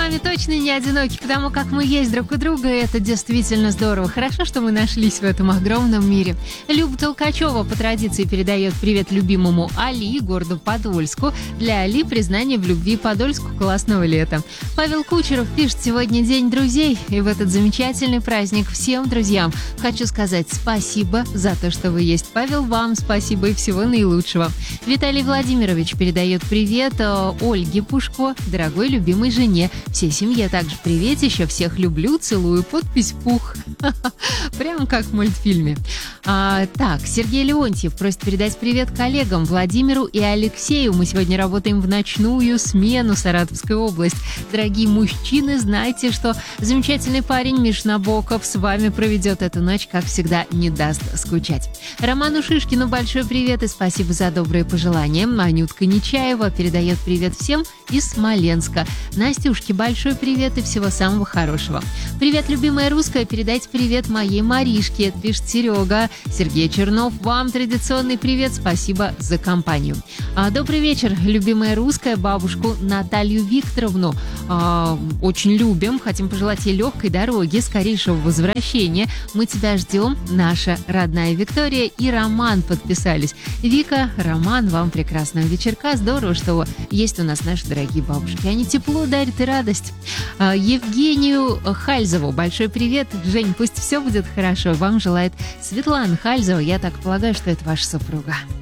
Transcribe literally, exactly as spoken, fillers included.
вами точно не одиноки, потому как мы есть друг у друга, и это действительно здорово. Хорошо, что мы нашлись в этом огромном мире. Люба Толкачева по традиции передает привет любимому Али, городу Подольску. Для Али признание в любви Подольску классного лета. Павел Кучеров пишет: сегодня день друзей, и в этот замечательный праздник всем друзьям хочу сказать спасибо за то, что вы есть. Павел, вам спасибо и всего наилучшего. Виталий Владимирович передает привет Ольге Пушко, дорогой любимой жене. Всей семье также приветище, всех люблю, целую, подпись Пух. Прям как в мультфильме. А, так, Сергей Леонтьев просит передать привет коллегам Владимиру и Алексею. Мы сегодня работаем в ночную смену, Саратовская область. Дорогие мужчины, знайте, что замечательный парень Миш Набоков с вами проведет эту ночь, как всегда, не даст скучать. Роману Шишкину большой привет и спасибо за добрые пожелания. Анютка Нечаева передает привет всем из Смоленска. Настюшке большой привет и всего самого хорошего. Привет, любимая русская, передайте привет моей Маришке, это пишет Серега. Сергей Чернов, вам традиционный привет, спасибо за компанию. А, добрый вечер, любимая русская, бабушку Наталью Викторовну а, очень любим, хотим пожелать ей легкой дороги, скорейшего возвращения. Мы тебя ждем, наша родная Виктория и Роман подписались. Вика, Роман, вам прекрасного вечерка, здорово, что есть у нас наши дорогие бабушки, они тепло дарят и радость. А, Евгению Хальзову большой привет, Жень, пусть все будет хорошо, вам желает Светлана Хальзова, я так полагаю, что это ваша супруга.